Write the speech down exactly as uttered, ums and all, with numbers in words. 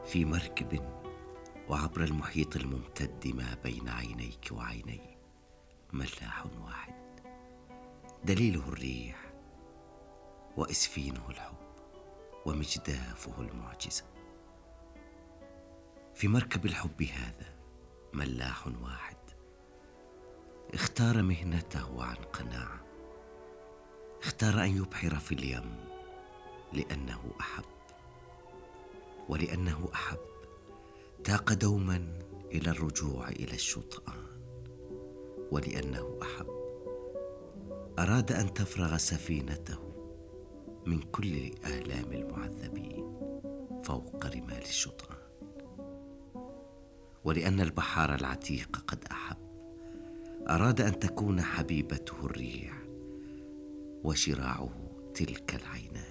في مركب وعبر المحيط الممتد ما بين عينيك وعيني ملاح واحد، دليله الريح وإسفينه الحب ومجدافه المعجزة. في مركب الحب هذا ملاح واحد اختار مهنته عن قناعة، اختار أن يبحر في اليم لأنه أحب، ولأنه أحب تاق دوما إلى الرجوع إلى الشطآن، ولأنه أحب أراد أن تفرغ سفينته من كل آلام المعذبين فوق رمال الشطآن، ولأن البحار العتيق قد أحب أراد أن تكون حبيبته الريح وشراعه تلك العينان.